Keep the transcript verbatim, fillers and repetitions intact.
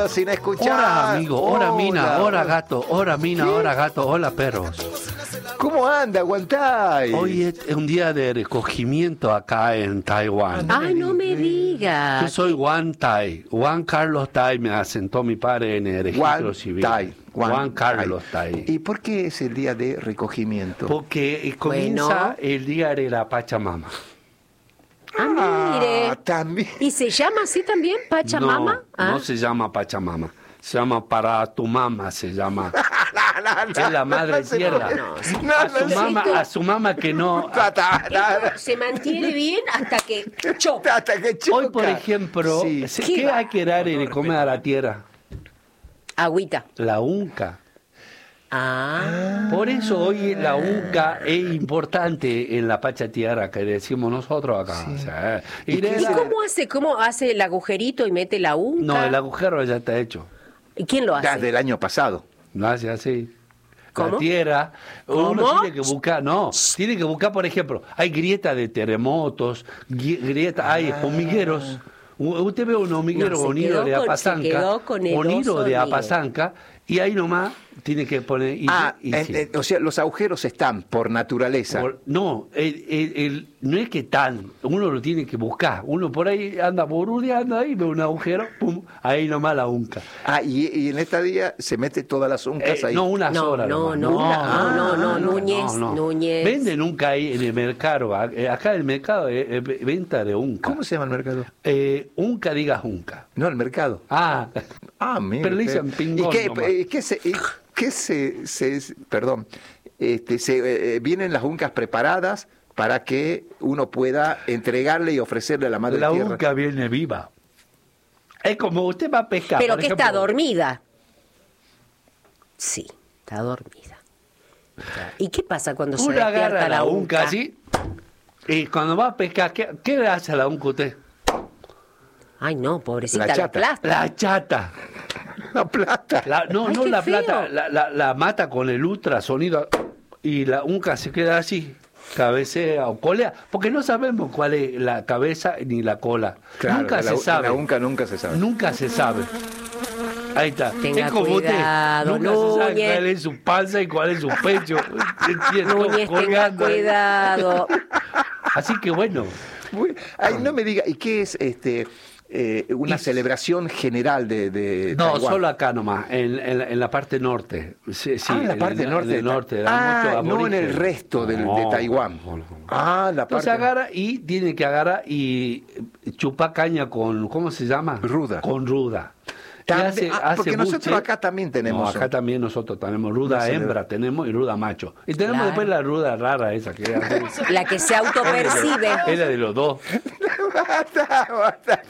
años sin escuchar. Hola, amigo. Hola, mina. Hola, Hola. gato. Hola, mina. ¿Qué? Hola, gato. Hola, perros. ¿Cómo anda, Guantay? Hoy es un día de recogimiento acá en Taiwán. Ay, no me digas. Yo soy Juan Tai. Juan Carlos Tai me asentó mi padre en el registro Juan civil. Tai. Juan, Carlos Tai. ¿Y por qué es el día de recogimiento? Porque eh, comienza Bueno. el día de la Pachamama. Ah, mire. Ah, también. ¿Y se llama así también, Pachamama? No, Ah. no se llama Pachamama. Se llama para tu mamá, se llama. No, no, Es la madre no se tierra. puede. No, No, no, A su no, mamá, esto- a su mamá que no. Ta, ta, ta, Esto se mantiene bien hasta que choca. hasta que choca. Hoy, por ejemplo, Sí. se- ¿Qué ¿qué va? hay que darle de comer a la tierra? Agüita. La unca. Ah. Por eso hoy la unca es importante en la Pacha Tierra que decimos nosotros acá. O sea, y de ¿Y la- cómo hace? ¿Cómo hace el agujerito y mete la unca? No, el agujero ya está hecho. ¿Y quién lo hace? Desde el año pasado. No hace así. ¿Cómo? La tierra, uno ¿Cómo? tiene que buscar, no, tiene que buscar, por ejemplo, hay grietas de terremotos, gri- grietas, hay hormigueros. U- Usted ve un hormiguero No, se unido quedó de con- se Apazanca, quedó con el unido oso de hormiguero. Apazanca, y ahí nomás tiene que poner. Y, Ah, y eh, sí. eh, o sea, los agujeros están por naturaleza. Por- no, el- el- el- no es que tan, uno lo tiene que buscar. Uno por ahí anda borudeando ahí, ve un agujero, pum, ahí nomás la unca. Ah, y, y en esta día se mete todas las uncas Eh, ahí. no, una No, sola. no, nomás. no, una- no, no, no, Núñez, Núñez. Venden unca ahí en el mercado. a- eh, Acá el mercado es, es venta de unca. ¿Cómo se llama el mercado? Eh, unca, digas unca. No, el mercado. Ah, Ah, mira. Pero le usted. dicen pingón ¿Y qué, nomás. eh, qué se, y qué se, se- perdón, este, se, eh, vienen las uncas preparadas para que uno pueda entregarle y ofrecerle a la madre la tierra? unca viene viva. Es como usted va a pescar. ¿Pero por que ejemplo, está dormida? Sí, está dormida. ¿Y qué pasa cuando se Uno despierta agarra la la unca unca? así, y cuando va a pescar, ¿qué, qué le hace a la unca usted? Ay, no, pobrecita, La la, chata. aplasta. La chata. La plata. La- no, Ay, no qué la feo. plata, la, la- la mata con el ultrasonido y la unca se queda así, cabecea o colea, porque no sabemos cuál es la cabeza ni la cola. Claro, nunca la, se sabe. La unca nunca se sabe. Nunca se sabe. Ahí está. Tenga es como cuidado, usted. Nunca se sabe Núñez. cuál es su panza y cuál es su pecho. Entiendo, Núñez, tenga colgando ahí. cuidado. Así que bueno. Muy- Ay, no me diga, ¿y qué es este eh, una Y- celebración general de, de No, Taiwán? solo acá nomás, en, en, la- en la parte norte. Sí, sí, Ah, en la el- parte en norte. el norte. da Ah, mucho no en el aborigen. resto del- de No, Taiwán. no, no. Ah, la Entonces parte agarra y tiene que agarrar y chupar caña con, ¿cómo se llama? Ruda. Con ruda. Y También- hace- ah, hace porque nosotros buche. acá también tenemos. No, acá también nosotros tenemos ruda Una celebra- hembra, tenemos y ruda macho. Y tenemos Claro. después la ruda rara esa que hace- La que se autopercibe. es la de los dos. Basta, basta.